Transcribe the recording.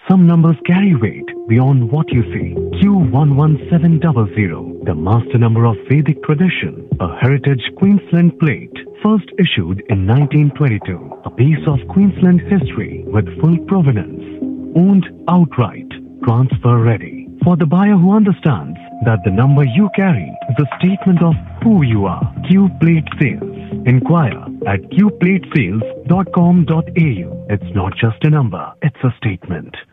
Some numbers carry weight beyond what you see. Q11700, the master number of Vedic tradition, a heritage Queensland plate, first issued in 1922. A piece of Queensland history with full provenance. Owned outright, transfer ready. For the buyer who understands that the number you carry is a statement of who you are. Q Plate Sales. Inquire at qplatesales.com.au. It's not just a number, it's a statement.